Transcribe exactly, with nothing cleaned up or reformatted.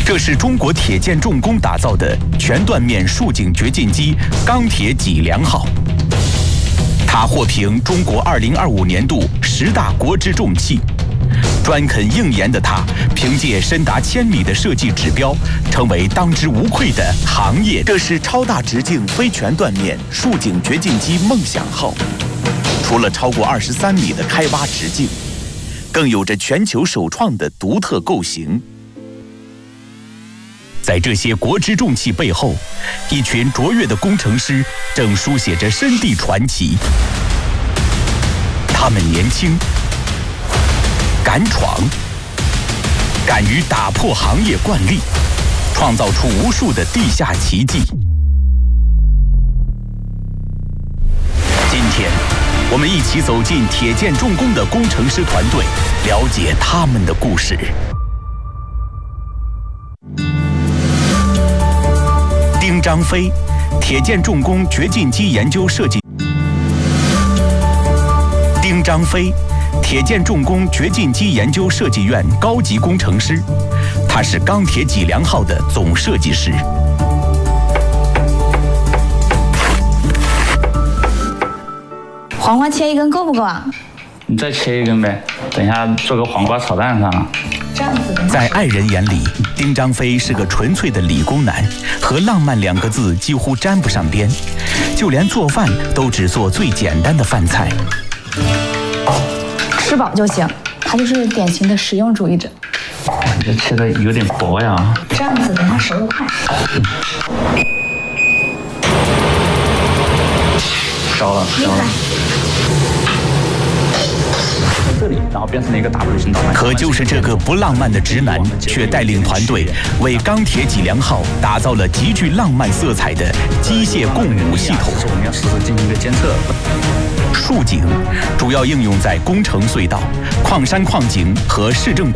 这是中国铁建重工打造的全断面竖井掘进机钢铁脊梁号。它获评中国二零二五年度十大国之重器。专肯硬研的它，凭借深达千米的设计指标，成为当之无愧的行业。这是超大直径非全断面竖井掘进机梦想号。除了超过二十三米的开挖直径，更有着全球首创的独特构型。在这些国之重器背后，一群卓越的工程师正书写着深地传奇。他们年轻，敢闯，敢于打破行业惯例，创造出无数的地下奇迹。今天，我们一起走进铁建重工的工程师团队，了解他们的故事。丁张飞，铁建重工掘进机研究设计。丁张飞，铁建重工掘进机研究设计院高级工程师，他是钢铁脊梁号的总设计师。 黄瓜切一根够不够啊？ 你再切一根呗，等一下做个黄瓜炒蛋上。 这样子的。 在爱人眼里，丁张飞是个纯粹的理工男，和浪漫两个字几乎沾不上边，就连做饭都只做最简单的饭菜。 吃饱就行，他就是典型的实用主义者。 你这切的有点薄呀。 这样子的，它熟得快。 烧了，烧了。这里，然后变成了一个 W 型导弹。 可就是这个不浪漫的直男，却带领团队为钢铁脊梁号打造了极具浪漫色彩的机械共舞系统。 我们要实时进行一个监测。 竖井主要应用在工程隧道、矿山矿井和市政。